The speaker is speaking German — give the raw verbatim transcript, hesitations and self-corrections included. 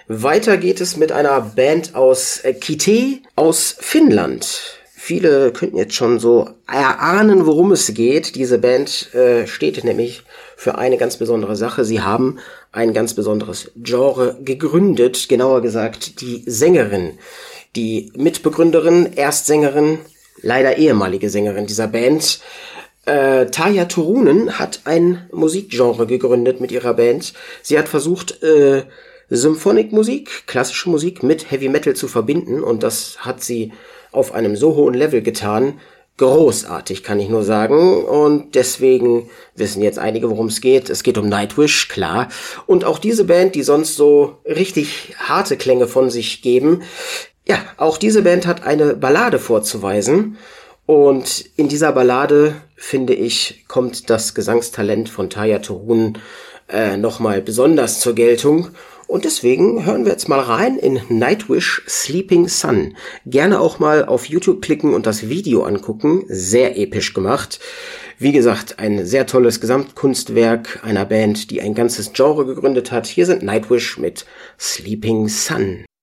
Weiter geht es mit einer Band aus äh, Kitee aus Finnland. Viele könnten jetzt schon so erahnen, worum es geht. Diese Band äh, steht nämlich für eine ganz besondere Sache. Sie haben ein ganz besonderes Genre gegründet, genauer gesagt die Sängerin, die Mitbegründerin, Erstsängerin, leider ehemalige Sängerin dieser Band. Äh, Tarja Turunen hat ein Musikgenre gegründet mit ihrer Band. Sie hat versucht, äh, Symphonikmusik, klassische Musik mit Heavy Metal zu verbinden und das hat sie auf einem so hohen Level getan. Großartig, kann ich nur sagen. Und deswegen wissen jetzt einige, worum es geht. Es geht um Nightwish, klar. Und auch diese Band, die sonst so richtig harte Klänge von sich geben. Ja, auch diese Band hat eine Ballade vorzuweisen. Und in dieser Ballade, finde ich, kommt das Gesangstalent von Tarja Turunen äh, nochmal besonders zur Geltung. Und deswegen hören wir jetzt mal rein in Nightwish Sleeping Sun. Gerne auch mal auf YouTube klicken und das Video angucken. Sehr episch gemacht. Wie gesagt, ein sehr tolles Gesamtkunstwerk einer Band, die ein ganzes Genre gegründet hat. Hier sind Nightwish mit Sleeping Sun.